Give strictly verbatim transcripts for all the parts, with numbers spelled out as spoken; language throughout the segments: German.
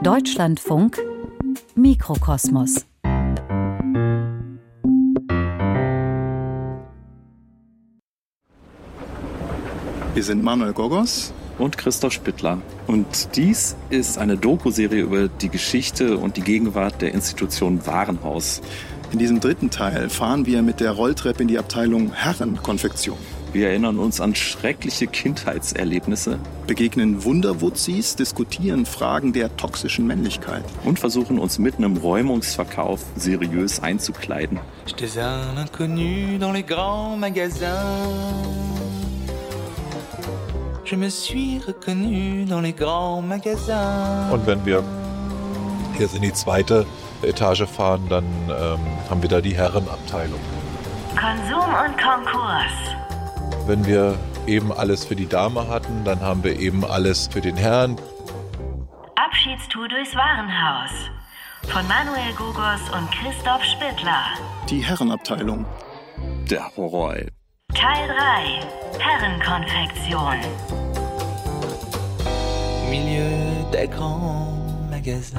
Deutschlandfunk Mikrokosmos. Wir sind Manuel Gogos und Christoph Spittler. Und dies ist eine Doku-Serie über die Geschichte und die Gegenwart der Institution Warenhaus. In diesem dritten Teil fahren wir mit der Rolltreppe in die Abteilung Herrenkonfektion. Wir erinnern uns an schreckliche Kindheitserlebnisse, begegnen Wunderwutzis, diskutieren Fragen der toxischen Männlichkeit und versuchen uns mitten im Räumungsverkauf seriös einzukleiden. J'étais un inconnu dans les grands magasins. Je me suis reconnu dans les grands magasins. Und wenn wir jetzt in die zweite Etage fahren, dann ähm, haben wir da die Herrenabteilung. Konsum und Konkurs. Wenn wir eben alles für die Dame hatten, dann haben wir eben alles für den Herrn. Abschiedstour durchs Warenhaus von Manuel Gogos und Christoph Spittler. Die Herrenabteilung. Der Horror. Teil drei. Herrenkonfektion. Milieu des grands magasins.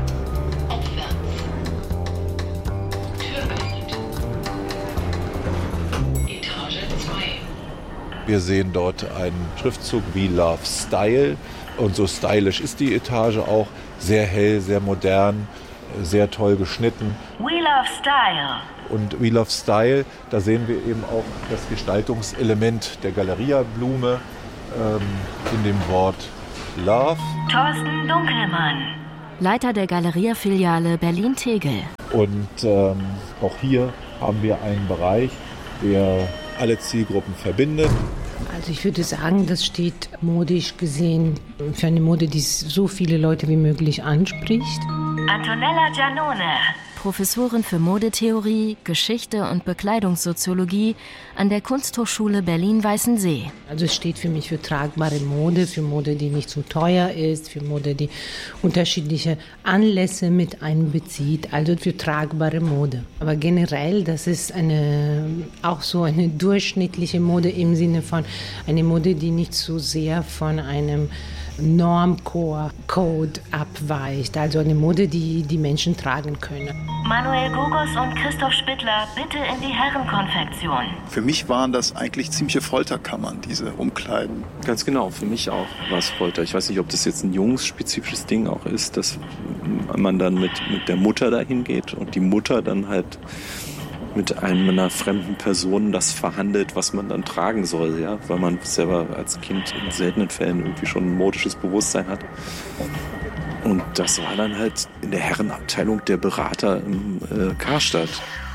Wir sehen dort einen Schriftzug We Love Style. Und so stylisch ist die Etage auch. Sehr hell, sehr modern, sehr toll geschnitten. We Love Style. Und We Love Style, da sehen wir eben auch das Gestaltungselement der Galeria-Blume ähm, in dem Wort Love. Thorsten Dunkelmann, Leiter der Galeria-Filiale Berlin-Tegel. Und ähm, auch hier haben wir einen Bereich, der alle Zielgruppen verbindet. Also ich würde sagen, das steht modisch gesehen für eine Mode, die so viele Leute wie möglich anspricht. Antonella Giannone, Professorin für Modetheorie, Geschichte und Bekleidungssoziologie an der Kunsthochschule Berlin-Weißensee. Also es steht für mich für tragbare Mode, für Mode, die nicht zu teuer ist, für Mode, die unterschiedliche Anlässe mit einbezieht, also für tragbare Mode. Aber generell, das ist eine, auch so eine durchschnittliche Mode im Sinne von eine Mode, die nicht so sehr von einem Normcore-Code abweicht, also eine Mode, die die Menschen tragen können. Manuel Gogos und Christoph Spittler, bitte in die Herrenkonfektion. Für mich waren das eigentlich ziemliche Folterkammern, diese Umkleiden. Ganz genau, für mich auch war es Folter. Ich weiß nicht, ob das jetzt ein jungsspezifisches Ding auch ist, dass man dann mit, mit der Mutter dahin geht und die Mutter dann halt mit einer fremden Person das verhandelt, was man dann tragen soll, ja, weil man selber als Kind in seltenen Fällen irgendwie schon ein modisches Bewusstsein hat. Und das war dann halt in der Herrenabteilung der Berater im äh, Karstadt.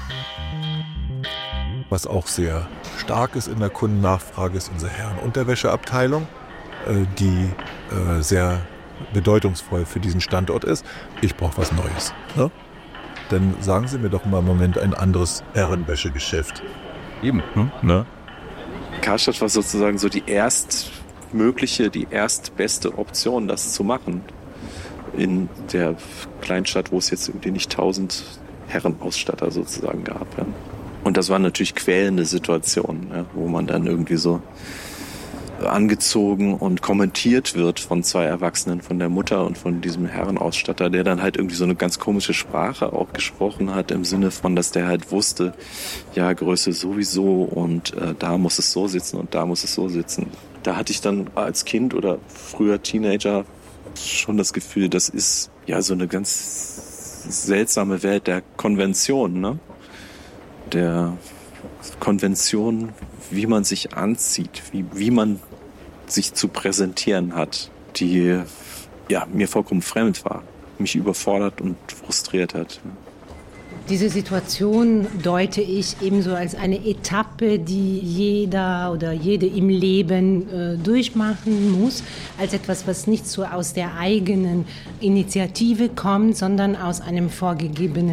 Was auch sehr stark ist in der Kundennachfrage, ist unsere Herrenunterwäscheabteilung, äh, die äh, sehr bedeutungsvoll für diesen Standort ist. Ich brauche was Neues, ne? Dann sagen Sie mir doch mal im Moment ein anderes Herrenwäschegeschäft. Eben, ne? ne? Karstadt war sozusagen so die erstmögliche, die erstbeste Option, das zu machen. In der Kleinstadt, wo es jetzt irgendwie nicht tausend Herrenausstatter sozusagen gab. Ja. Und das war natürlich quälende Situationen, ja, wo man dann irgendwie so angezogen und kommentiert wird von zwei Erwachsenen, von der Mutter und von diesem Herrenausstatter, der dann halt irgendwie so eine ganz komische Sprache auch gesprochen hat, im Sinne von, dass der halt wusste, ja, Größe sowieso und äh, da muss es so sitzen und da muss es so sitzen. Da hatte ich dann als Kind oder früher Teenager schon das Gefühl, das ist ja so eine ganz seltsame Welt der Konvention, ne? Der Konvention, wie man sich anzieht, wie, wie man sich zu präsentieren hat, die ja, mir vollkommen fremd war, mich überfordert und frustriert hat. Diese Situation deute ich ebenso als eine Etappe, die jeder oder jede im Leben äh, durchmachen muss, als etwas, was nicht so aus der eigenen Initiative kommt, sondern aus einem vorgegebenen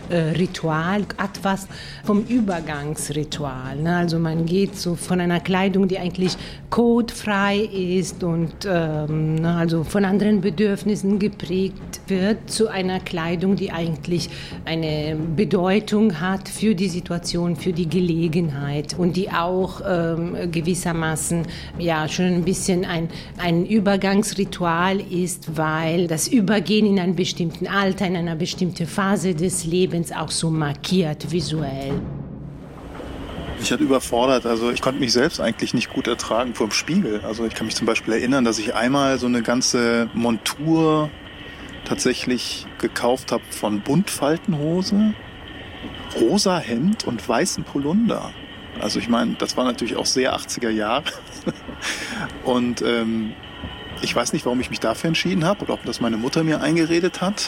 äh, Ritual, etwas vom Übergangsritual. Ne? Also man geht so von einer Kleidung, die eigentlich codefrei ist und ähm, ne, also von anderen Bedürfnissen geprägt wird, zu einer Kleidung, die eigentlich eine Bedeutung hat für die Situation, für die Gelegenheit und die auch ähm, gewissermaßen ja schon ein bisschen ein, ein Übergangsritual ist, weil das Übergehen in einem bestimmten Alter, in einer bestimmten Phase des Lebens auch so markiert visuell. Ich hatte überfordert, also ich konnte mich selbst eigentlich nicht gut ertragen vor dem Spiegel. Also ich kann mich zum Beispiel erinnern, dass ich einmal so eine ganze Montur tatsächlich gekauft habe von Buntfaltenhose, rosa Hemd und weißen Polunder. Also ich meine, das war natürlich auch sehr achtziger Jahre. Und ähm, ich weiß nicht, warum ich mich dafür entschieden habe oder ob das meine Mutter mir eingeredet hat.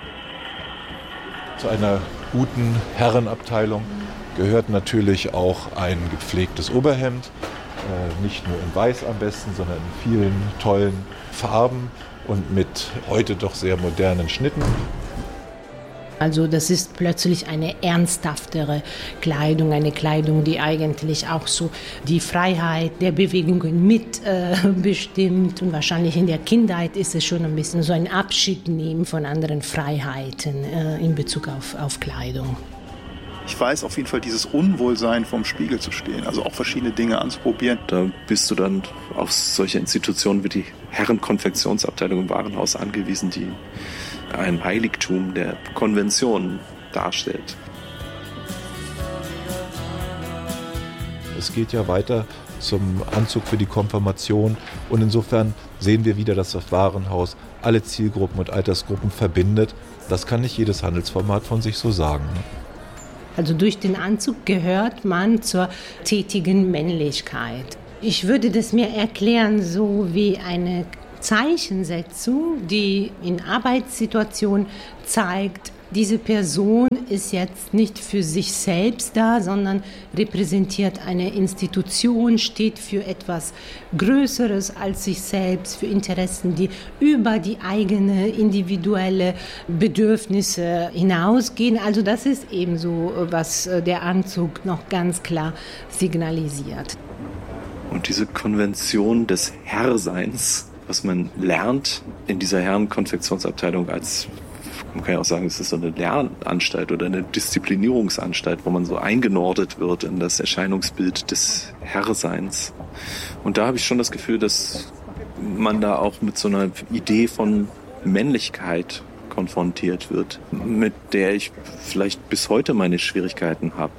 Zu einer guten Herrenabteilung gehört natürlich auch ein gepflegtes Oberhemd. Äh, nicht nur in weiß am besten, sondern in vielen tollen Farben und mit heute doch sehr modernen Schnitten. Also das ist plötzlich eine ernsthaftere Kleidung, eine Kleidung, die eigentlich auch so die Freiheit der Bewegungen mit äh, bestimmt. Und wahrscheinlich in der Kindheit ist es schon ein bisschen so ein Abschied nehmen von anderen Freiheiten äh, in Bezug auf, auf Kleidung. Ich weiß auf jeden Fall dieses Unwohlsein, vorm Spiegel zu stehen, also auch verschiedene Dinge anzuprobieren. Da bist du dann auf solche Institutionen wie die Herrenkonfektionsabteilung im Warenhaus angewiesen, die ein Heiligtum der Konvention darstellt. Es geht ja weiter zum Anzug für die Konfirmation und insofern sehen wir wieder, dass das Warenhaus alle Zielgruppen und Altersgruppen verbindet. Das kann nicht jedes Handelsformat von sich so sagen. Also durch den Anzug gehört man zur tätigen Männlichkeit. Ich würde das mir erklären so wie eine Zeichensetzung, die in Arbeitssituationen zeigt, diese Person ist jetzt nicht für sich selbst da, sondern repräsentiert eine Institution, steht für etwas Größeres als sich selbst, für Interessen, die über die eigene individuelle Bedürfnisse hinausgehen. Also das ist eben so, was der Anzug noch ganz klar signalisiert. Und diese Konvention des Herrseins, was man lernt in dieser Herrenkonfektionsabteilung als, man kann ja auch sagen, es ist so eine Lernanstalt oder eine Disziplinierungsanstalt, wo man so eingenordet wird in das Erscheinungsbild des Herrseins. Und da habe ich schon das Gefühl, dass man da auch mit so einer Idee von Männlichkeit konfrontiert wird, mit der ich vielleicht bis heute meine Schwierigkeiten habe.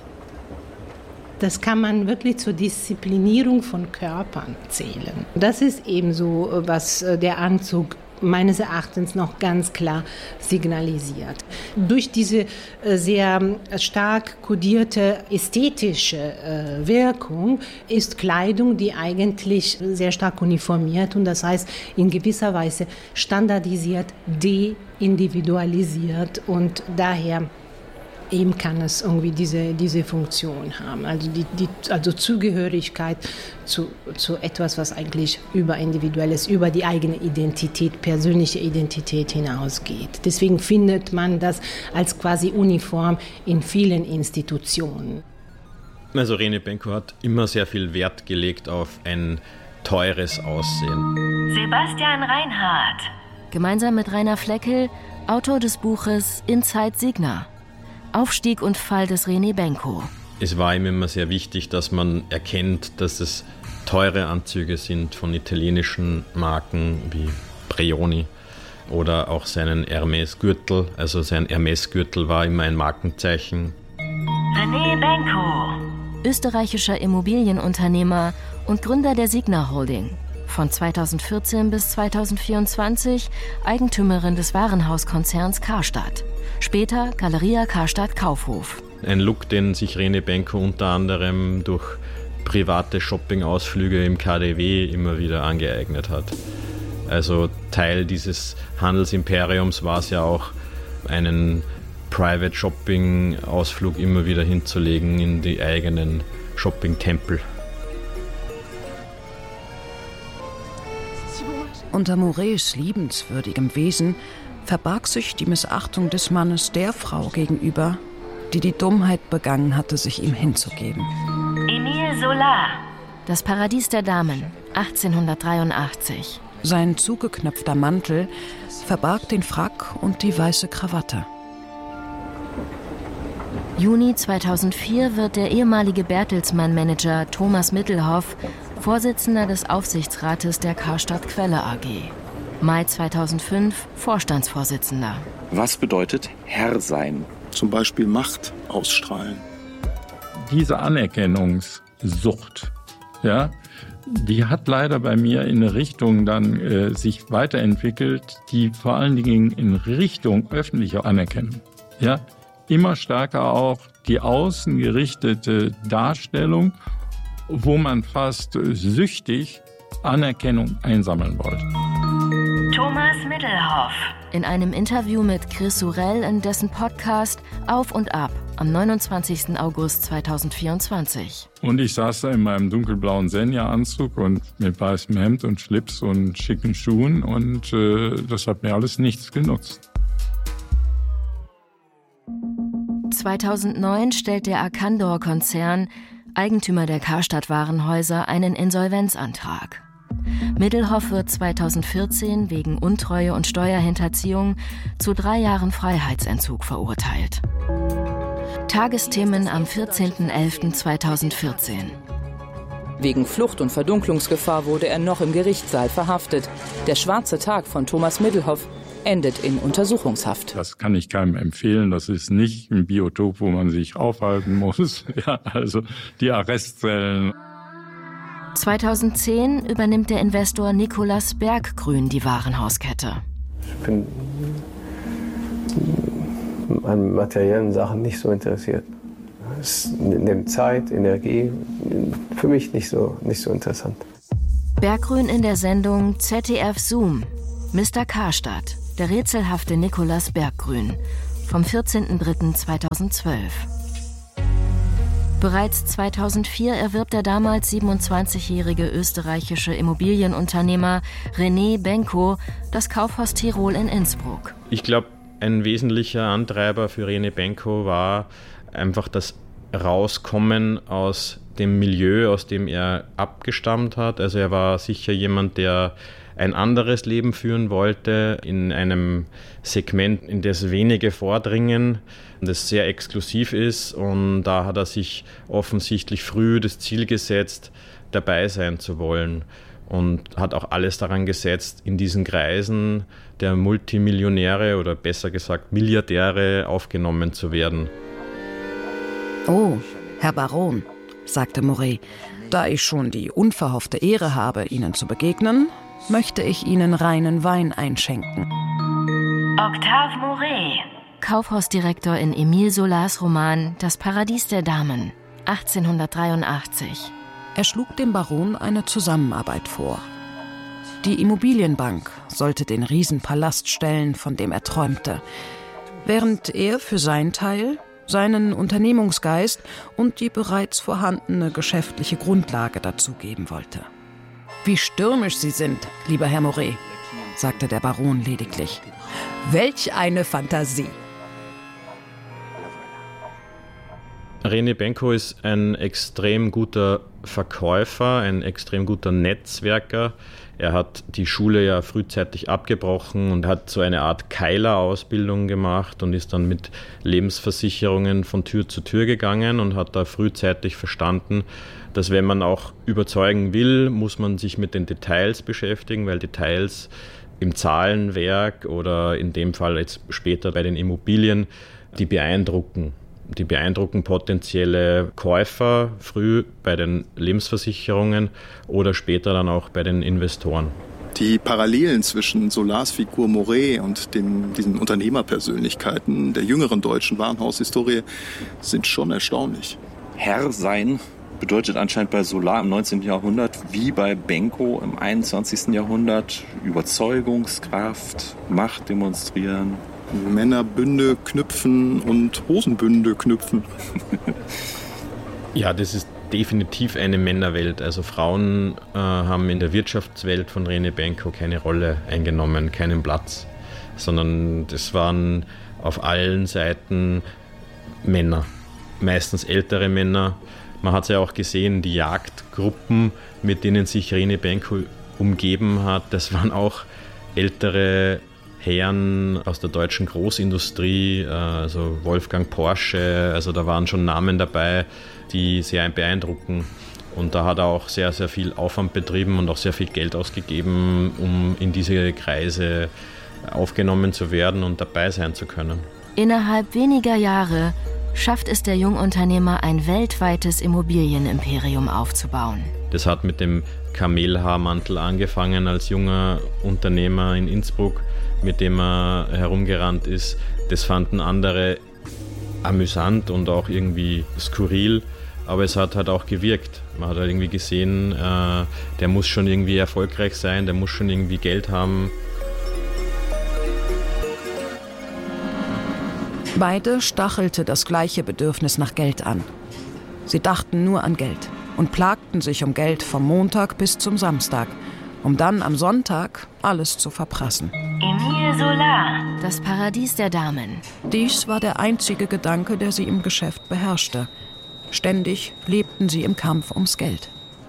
Das kann man wirklich zur Disziplinierung von Körpern zählen. Das ist eben so, was der Anzug meines Erachtens noch ganz klar signalisiert. Durch diese sehr stark kodierte ästhetische Wirkung ist Kleidung, die eigentlich sehr stark uniformiert und das heißt in gewisser Weise standardisiert, deindividualisiert und daher eben kann es irgendwie diese, diese Funktion haben. Also, die, die, also Zugehörigkeit zu, zu etwas, was eigentlich über Individuelles, über die eigene Identität, persönliche Identität hinausgeht. Deswegen findet man das als quasi Uniform in vielen Institutionen. Also Rene Benko hat immer sehr viel Wert gelegt auf ein teures Aussehen. Sebastian Reinhardt. Gemeinsam mit Rainer Fleckel, Autor des Buches Inside Signa. Aufstieg und Fall des Rene Benko. Es war ihm immer sehr wichtig, dass man erkennt, dass es teure Anzüge sind von italienischen Marken wie Brioni oder auch seinen Hermes-Gürtel. Also sein Hermes-Gürtel war immer ein Markenzeichen. Rene Benko. Österreichischer Immobilienunternehmer und Gründer der Signa Holding. Von zweitausendvierzehn bis zweitausendvierundzwanzig Eigentümerin des Warenhauskonzerns Karstadt. Später Galeria Karstadt Kaufhof. Ein Look, den sich Rene Benko unter anderem durch private Shopping-Ausflüge im K D W immer wieder angeeignet hat. Also Teil dieses Handelsimperiums war es ja auch, einen Private Shopping-Ausflug immer wieder hinzulegen in die eigenen Shopping-Tempel. Unter Morets liebenswürdigem Wesen verbarg sich die Missachtung des Mannes der Frau gegenüber, die die Dummheit begangen hatte, sich ihm hinzugeben. Émile Zola. Das Paradies der Damen, achtzehnhundertdreiundachtzig. Sein zugeknöpfter Mantel verbarg den Frack und die weiße Krawatte. Juni zweitausendvier wird der ehemalige Bertelsmann-Manager Thomas Middelhoff Vorsitzender des Aufsichtsrates der Karstadt Quelle A G. Mai zweitausendfünf Vorstandsvorsitzender. Was bedeutet Herr sein? Zum Beispiel Macht ausstrahlen. Diese Anerkennungssucht, ja, die hat leider bei mir in eine Richtung dann äh, sich weiterentwickelt, die vor allen Dingen in Richtung öffentlicher Anerkennung, ja, immer stärker auch die außengerichtete Darstellung, wo man fast süchtig Anerkennung einsammeln wollte. Thomas Middelhoff. In einem Interview mit Chris Sorel in dessen Podcast Auf und Ab am neunundzwanzigsten August zweitausendvierundzwanzig. Und ich saß da in meinem dunkelblauen Senja-Anzug und mit weißem Hemd und Schlips und schicken Schuhen und äh, das hat mir alles nichts genutzt. zweitausendneun stellt der Arcandor-Konzern, Eigentümer der Karstadt-Warenhäuser, einen Insolvenzantrag. Middelhoff wird zweitausendvierzehn wegen Untreue und Steuerhinterziehung zu drei Jahren Freiheitsentzug verurteilt. Tagesthemen am vierzehnten elften zweitausendvierzehn. Wegen Flucht und Verdunklungsgefahr wurde er noch im Gerichtssaal verhaftet. Der schwarze Tag von Thomas Middelhoff endet in Untersuchungshaft. Das kann ich keinem empfehlen. Das ist nicht ein Biotop, wo man sich aufhalten muss. Ja, also die Arrestzellen. zweitausendzehn übernimmt der Investor Nicolas Berggrün die Warenhauskette. Ich bin an materiellen Sachen nicht so interessiert. Es nimmt Zeit, Energie. Für mich nicht so, nicht so interessant. Berggrün in der Sendung Z D F Zoom. Mister Karstadt, der rätselhafte Nicolas Berggrün. Vom vierzehnten dritten zweitausendzwölf. Bereits zweitausendvier erwirbt der damals siebenundzwanzigjährige österreichische Immobilienunternehmer René Benko das Kaufhaus Tirol in Innsbruck. Ich glaube, ein wesentlicher Antreiber für René Benko war einfach das Rauskommen aus dem Milieu, aus dem er abgestammt hat. Also er war sicher jemand, der ein anderes Leben führen wollte, in einem Segment, in das wenige vordringen, das sehr exklusiv ist. Und da hat er sich offensichtlich früh das Ziel gesetzt, dabei sein zu wollen. Und hat auch alles daran gesetzt, in diesen Kreisen der Multimillionäre oder besser gesagt Milliardäre aufgenommen zu werden. Oh, Herr Baron, sagte Moret, da ich schon die unverhoffte Ehre habe, Ihnen zu begegnen, möchte ich Ihnen reinen Wein einschenken. Octave Moret. Kaufhausdirektor in Émile Zolas Roman Das Paradies der Damen, achtzehnhundertdreiundachtzig. Er schlug dem Baron eine Zusammenarbeit vor. Die Immobilienbank sollte den Riesenpalast stellen, von dem er träumte, während er für sein Teil seinen Unternehmungsgeist und die bereits vorhandene geschäftliche Grundlage dazugeben wollte. »Wie stürmisch Sie sind, lieber Herr Moret«, sagte der Baron lediglich. »Welch eine Fantasie!« René Benko ist ein extrem guter Verkäufer, ein extrem guter Netzwerker. Er hat die Schule ja frühzeitig abgebrochen und hat so eine Art Keiler-Ausbildung gemacht und ist dann mit Lebensversicherungen von Tür zu Tür gegangen und hat da frühzeitig verstanden, dass wenn man auch überzeugen will, muss man sich mit den Details beschäftigen, weil Details im Zahlenwerk oder in dem Fall jetzt später bei den Immobilien, die beeindrucken. Die beeindrucken potenzielle Käufer früh bei den Lebensversicherungen oder später dann auch bei den Investoren. Die Parallelen zwischen Zolas Figur Moret und den, diesen Unternehmerpersönlichkeiten der jüngeren deutschen Warenhaushistorie sind schon erstaunlich. Herr sein bedeutet anscheinend bei Zola im neunzehnten Jahrhundert wie bei Benko im einundzwanzigsten Jahrhundert Überzeugungskraft, Macht demonstrieren. Männerbünde knüpfen und Hosenbünde knüpfen. Ja, das ist definitiv eine Männerwelt. Also Frauen äh, haben in der Wirtschaftswelt von René Benko keine Rolle eingenommen, keinen Platz. sondern das waren auf allen Seiten Männer, meistens ältere Männer. Man hat es ja auch gesehen, die Jagdgruppen, mit denen sich Rene Benko umgeben hat, das waren auch ältere Herren aus der deutschen Großindustrie, also Wolfgang Porsche, also da waren schon Namen dabei, die sehr beeindrucken. Und da hat er auch sehr, sehr viel Aufwand betrieben und auch sehr viel Geld ausgegeben, um in diese Kreise aufgenommen zu werden und dabei sein zu können. Innerhalb weniger Jahre schafft es der Jungunternehmer, ein weltweites Immobilienimperium aufzubauen. Das hat mit dem Kamelhaarmantel angefangen als junger Unternehmer in Innsbruck, mit dem er herumgerannt ist. Das fanden andere amüsant und auch irgendwie skurril, aber es hat halt auch gewirkt. Man hat halt irgendwie gesehen, äh, der muss schon irgendwie erfolgreich sein, der muss schon irgendwie Geld haben. Beide stachelte das gleiche Bedürfnis nach Geld an. Sie dachten nur an Geld und plagten sich um Geld vom Montag bis zum Samstag, um dann am Sonntag alles zu verprassen. Emile Solar. Das Paradies der Damen. Dies war der einzige Gedanke, der sie im Geschäft beherrschte. Ständig lebten sie im Kampf ums Geld.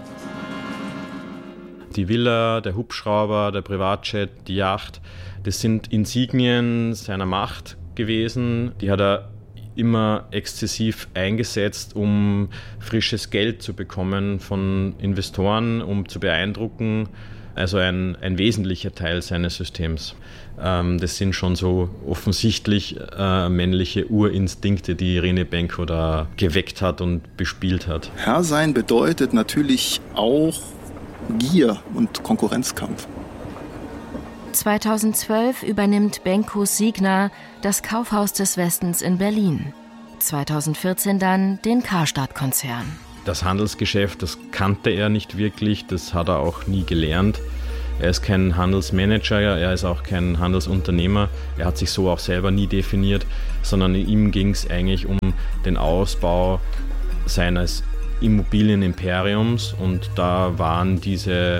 Die Villa, der Hubschrauber, der Privatjet, die Yacht, das sind Insignien seiner Macht gewesen. Die hat er immer exzessiv eingesetzt, um frisches Geld zu bekommen von Investoren, um zu beeindrucken. Also ein, ein wesentlicher Teil seines Systems. Ähm, das sind schon so offensichtlich äh, männliche Urinstinkte, die Rene Benko da geweckt hat und bespielt hat. Herr sein bedeutet natürlich auch Gier und Konkurrenzkampf. zweitausendzwölf übernimmt Benko Signa das Kaufhaus des Westens in Berlin. zweitausendvierzehn dann den Karstadt-Konzern. Das Handelsgeschäft, das kannte er nicht wirklich, das hat er auch nie gelernt. Er ist kein Handelsmanager, er ist auch kein Handelsunternehmer. Er hat sich so auch selber nie definiert, sondern ihm ging es eigentlich um den Ausbau seines Immobilienimperiums. Und da waren diese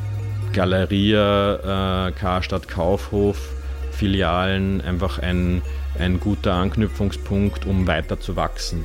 Galeria, äh, Karstadt Kaufhof, Filialen einfach ein, ein guter Anknüpfungspunkt, um weiter zu wachsen.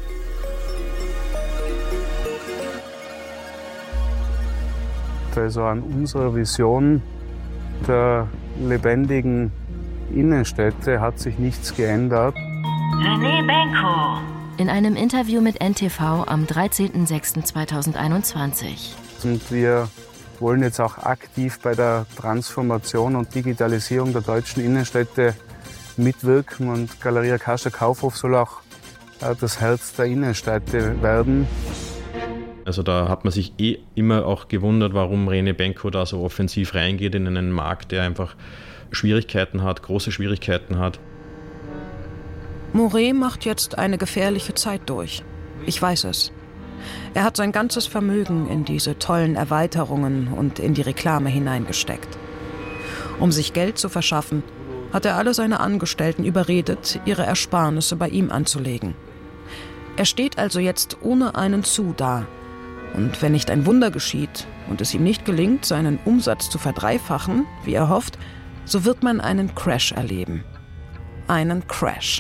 Also an unserer Vision der lebendigen Innenstädte hat sich nichts geändert. Rene Benko. In einem Interview mit N T V am dreizehnten sechsten zweitausendeinundzwanzig. Und wir wollen jetzt auch aktiv bei der Transformation und Digitalisierung der deutschen Innenstädte mitwirken. Und Galeria Karstadt Kaufhof soll auch das Herz der Innenstädte werden. Also da hat man sich eh immer auch gewundert, warum Rene Benko da so offensiv reingeht in einen Markt, der einfach Schwierigkeiten hat, große Schwierigkeiten hat. Mouret macht jetzt eine gefährliche Zeit durch. Ich weiß es. Er hat sein ganzes Vermögen in diese tollen Erweiterungen und in die Reklame hineingesteckt. Um sich Geld zu verschaffen, hat er alle seine Angestellten überredet, ihre Ersparnisse bei ihm anzulegen. Er steht also jetzt ohne einen Sou da. Und wenn nicht ein Wunder geschieht und es ihm nicht gelingt, seinen Umsatz zu verdreifachen, wie er hofft, so wird man einen Crash erleben. Einen Crash.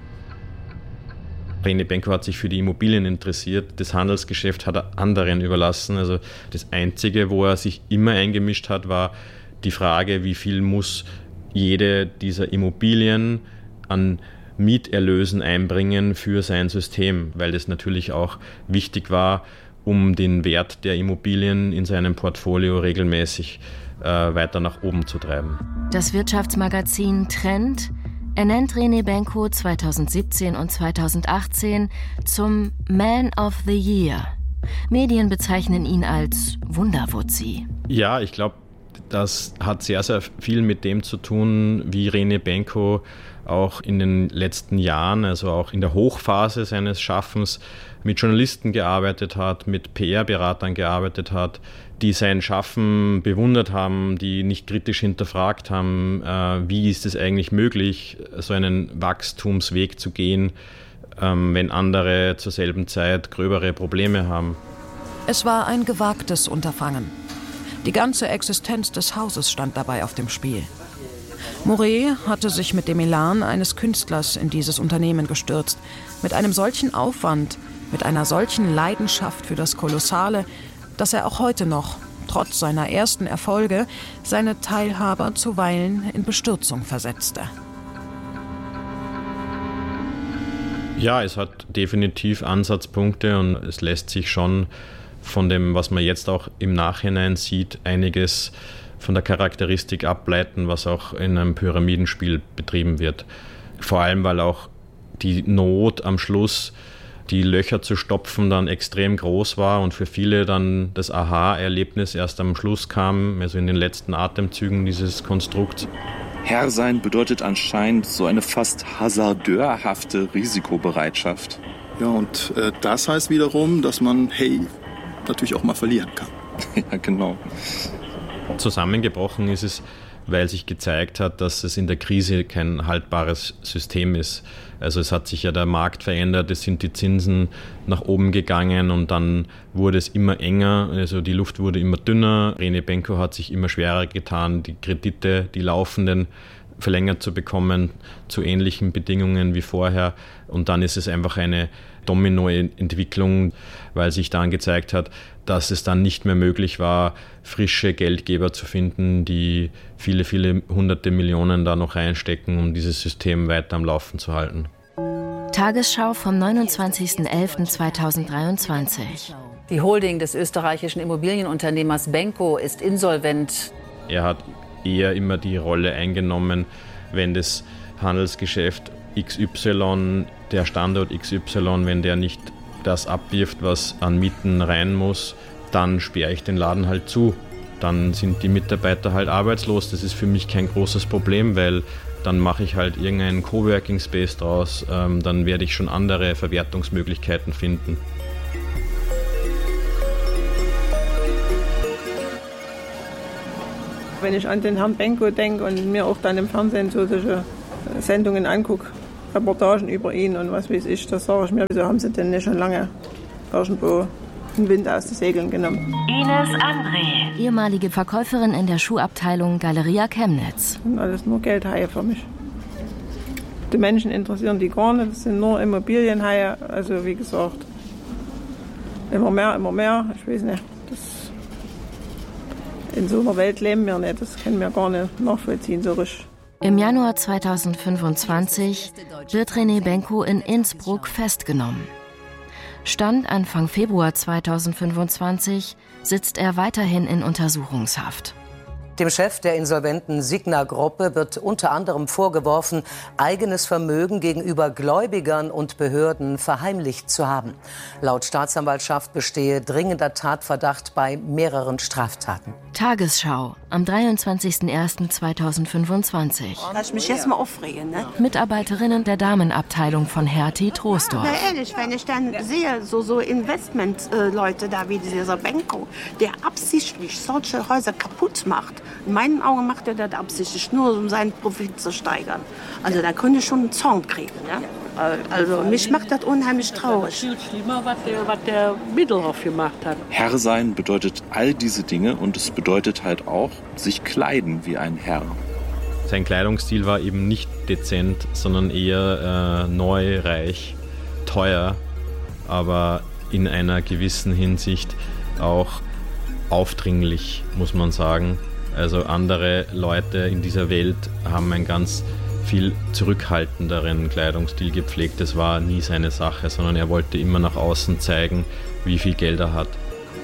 Rene Benko hat sich für die Immobilien interessiert. Das Handelsgeschäft hat er anderen überlassen. Also das Einzige, wo er sich immer eingemischt hat, war die Frage, wie viel muss jede dieser Immobilien an Mieterlösen einbringen für sein System, weil das natürlich auch wichtig war, um den Wert der Immobilien in seinem Portfolio regelmäßig äh, weiter nach oben zu treiben. Das Wirtschaftsmagazin Trend ernennt Rene Benko zweitausendsiebzehn und zweitausendachtzehn zum Man of the Year. Medien bezeichnen ihn als Wunderwuzzi. Ja, ich glaube, das hat sehr, sehr viel mit dem zu tun, wie Rene Benko auch in den letzten Jahren, also auch in der Hochphase seines Schaffens, mit Journalisten gearbeitet hat, mit P R-Beratern gearbeitet hat, die sein Schaffen bewundert haben, die nicht kritisch hinterfragt haben, äh, wie ist es eigentlich möglich, so einen Wachstumsweg zu gehen, ähm, wenn andere zur selben Zeit gröbere Probleme haben. Es war ein gewagtes Unterfangen. Die ganze Existenz des Hauses stand dabei auf dem Spiel. Moret hatte sich mit dem Elan eines Künstlers in dieses Unternehmen gestürzt. Mit einem solchen Aufwand, mit einer solchen Leidenschaft für das Kolossale, dass er auch heute noch, trotz seiner ersten Erfolge, seine Teilhaber zuweilen in Bestürzung versetzte. Ja, es hat definitiv Ansatzpunkte und es lässt sich schon von dem, was man jetzt auch im Nachhinein sieht, einiges von der Charakteristik ableiten, was auch in einem Pyramidenspiel betrieben wird. Vor allem, weil auch die Not am Schluss, die Löcher zu stopfen, dann extrem groß war und für viele dann das Aha-Erlebnis erst am Schluss kam, also in den letzten Atemzügen dieses Konstrukts. Herr sein bedeutet anscheinend so eine fast hasardeurhafte Risikobereitschaft. Ja, und äh, das heißt wiederum, dass man, hey, natürlich auch mal verlieren kann. Ja, genau. Zusammengebrochen ist es, weil sich gezeigt hat, dass es in der Krise kein haltbares System ist. Also es hat sich ja der Markt verändert, es sind die Zinsen nach oben gegangen und dann wurde es immer enger, also die Luft wurde immer dünner. Rene Benko hat sich immer schwerer getan, die Kredite, die laufenden, verlängert zu bekommen, zu ähnlichen Bedingungen wie vorher. Und dann ist es einfach eine Dominoentwicklung, weil sich dann gezeigt hat, dass es dann nicht mehr möglich war, frische Geldgeber zu finden, die viele, viele hunderte Millionen da noch reinstecken, um dieses System weiter am Laufen zu halten. Tagesschau vom neunundzwanzigsten elften zweitausenddreiundzwanzig. Die Holding des österreichischen Immobilienunternehmers Benko ist insolvent. Er hat eher immer die Rolle eingenommen, wenn das Handelsgeschäft X Y, der Standort X Y, wenn der nicht das abwirft, was an Mieten rein muss, dann sperre ich den Laden halt zu. Dann sind die Mitarbeiter halt arbeitslos. Das ist für mich kein großes Problem, weil dann mache ich halt irgendeinen Coworking Space draus. Ähm, dann werde ich schon andere Verwertungsmöglichkeiten finden. Wenn ich an den Herrn Benko denke und mir auch dann im Fernsehen so solche Sendungen angucke, Reportagen über ihn und was weiß ich, das sage ich mir, wieso haben sie denn nicht schon lange irgendwo den Wind aus den Segeln genommen. Ines André, ehemalige Verkäuferin in der Schuhabteilung Galeria Chemnitz. Das sind alles nur Geldhaie für mich. Die Menschen interessieren die gar nicht, das sind nur Immobilienhaie, also wie gesagt, immer mehr, immer mehr, ich weiß nicht, das, in so einer Welt leben wir nicht, das können wir gar nicht nachvollziehen so richtig. Im Januar zweitausendfünfundzwanzig wird René Benko in Innsbruck festgenommen. Stand Anfang Februar zweitausendfünfundzwanzig sitzt er weiterhin in Untersuchungshaft. Dem Chef der insolventen Signa-Gruppe wird unter anderem vorgeworfen, eigenes Vermögen gegenüber Gläubigern und Behörden verheimlicht zu haben. Laut Staatsanwaltschaft bestehe dringender Tatverdacht bei mehreren Straftaten. Tagesschau am dreiundzwanzigsten ersten zweitausendfünfundzwanzig. Lass mich jetzt mal aufregen, ne? Mitarbeiterinnen der Damenabteilung von Hertie Troisdorf. Na ehrlich, wenn ich dann sehe, so, so Investment-Leute da wie dieser Benko, der absichtlich solche Häuser kaputt macht. In meinen Augen macht er das absichtlich, nur um seinen Profit zu steigern. Also da könnte ich schon einen Zorn kriegen. Ja? Also mich macht das unheimlich traurig. Viel schlimmer, was der, was der Middelhoff gemacht hat. Herr sein bedeutet all diese Dinge und es bedeutet halt auch, sich kleiden wie ein Herr. Sein Kleidungsstil war eben nicht dezent, sondern eher äh, neu, reich, teuer, aber in einer gewissen Hinsicht auch aufdringlich, muss man sagen. Also andere Leute in dieser Welt haben einen ganz viel zurückhaltenderen Kleidungsstil gepflegt. Das war nie seine Sache, sondern er wollte immer nach außen zeigen, wie viel Geld er hat.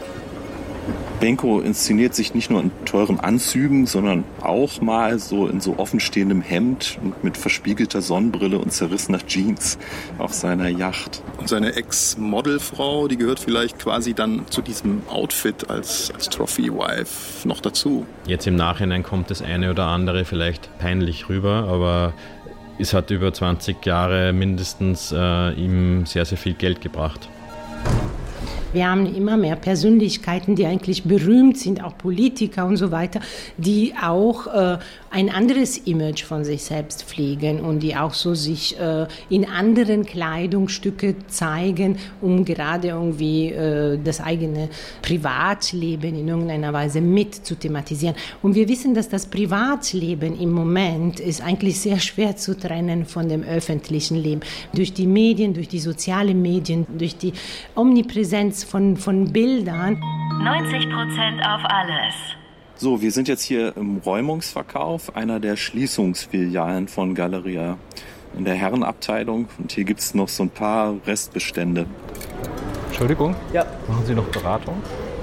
Benko inszeniert sich nicht nur in teuren Anzügen, sondern auch mal so in so offenstehendem Hemd und mit verspiegelter Sonnenbrille und zerrissener Jeans auf seiner Yacht. Und seine Ex-Modelfrau, die gehört vielleicht quasi dann zu diesem Outfit als, als Trophy-Wife noch dazu. Jetzt im Nachhinein kommt das eine oder andere vielleicht peinlich rüber, aber es hat über zwanzig Jahre mindestens äh, ihm sehr, sehr viel Geld gebracht. Wir haben immer mehr Persönlichkeiten, die eigentlich berühmt sind, auch Politiker und so weiter, die auch äh, ein anderes Image von sich selbst pflegen und die auch so sich äh, in anderen Kleidungsstücke zeigen, um gerade irgendwie äh, das eigene Privatleben in irgendeiner Weise mit zu thematisieren. Und wir wissen, dass das Privatleben im Moment ist eigentlich sehr schwer zu trennen von dem öffentlichen Leben. Durch die Medien, durch die sozialen Medien, durch die Omnipräsenz von, von Bildern. neunzig Prozent auf alles. So, wir sind jetzt hier im Räumungsverkauf, einer der Schließungsfilialen von Galeria in der Herrenabteilung. Und hier gibt es noch so ein paar Restbestände. Entschuldigung? Ja. Machen Sie noch Beratung?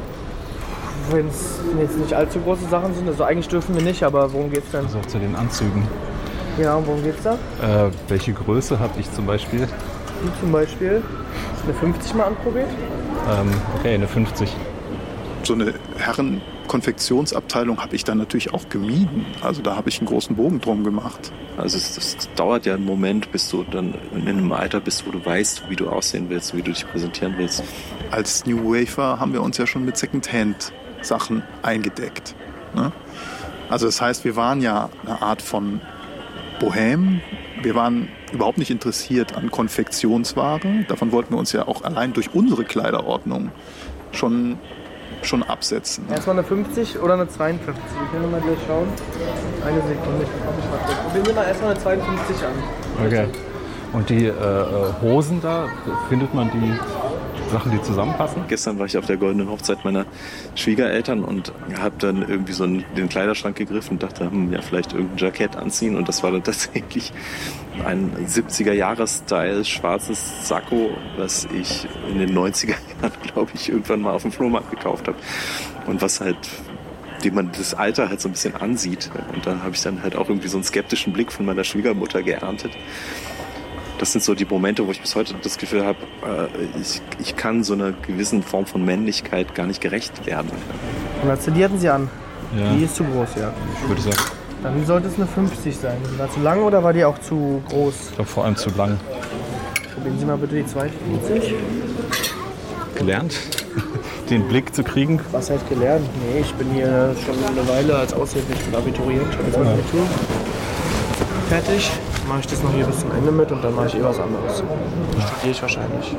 Wenn es jetzt nicht allzu große Sachen sind, also eigentlich dürfen wir nicht, aber worum geht's denn? Also zu den Anzügen. Ja, und worum geht's da? Äh, welche Größe habe ich zum Beispiel? Die zum Beispiel eine fünfzig mal anprobiert. Ähm, okay, eine fünfzig. So eine Herrenkonfektionsabteilung habe ich dann natürlich auch gemieden. Also da habe ich einen großen Bogen drum gemacht. Also es, es dauert ja einen Moment, bis du dann in einem Alter bist, wo du weißt, wie du aussehen willst, wie du dich präsentieren willst. Als New Wafer haben wir uns ja schon mit Secondhand-Sachen eingedeckt. Ne? Also das heißt, wir waren ja eine Art von Bohem. Wir waren überhaupt nicht interessiert an Konfektionsware. Davon wollten wir uns ja auch allein durch unsere Kleiderordnung schon, schon absetzen. Ne? Erstmal eine fünfzig oder eine zweiundfünfzig. Wir können mal gleich schauen. Eine Sekunde. Probieren wir mal erstmal eine zweiundfünfzig an. Okay. Und die äh, Hosen da, findet man die Sachen, die zusammenpassen? Gestern war ich auf der goldenen Hochzeit meiner Schwiegereltern und habe dann irgendwie so in den Kleiderschrank gegriffen und dachte, hm, ja, vielleicht irgendein Jackett anziehen. Und das war dann tatsächlich ein siebziger-Jahres-Style schwarzes Sakko, was ich in den neunziger Jahren, glaube ich, irgendwann mal auf dem Flohmarkt gekauft habe. Und was halt, dem man das Alter halt so ein bisschen ansieht. Und da habe ich dann halt auch irgendwie so einen skeptischen Blick von meiner Schwiegermutter geerntet. Das sind so die Momente, wo ich bis heute das Gefühl habe, äh, ich, ich kann so einer gewissen Form von Männlichkeit gar nicht gerecht werden. Und was die hatten Sie an? Ja. Die ist zu groß, ja. Ich würde sagen. Dann sollte es eine fünfzig sein. War zu lang oder war die auch zu groß? Ich glaube vor allem zu lang. Probieren Sie mal bitte die zweiundfünfzig. Gelernt, den Blick zu kriegen. Was heißt gelernt? Nee, ich bin hier schon eine Weile als Aushilfe. Ich bin Abiturient, als Ja. Abitur. Fertig. Mache ich das noch hier bis zum Ende mit und dann mache ich eh was anderes. Studiere ich wahrscheinlich.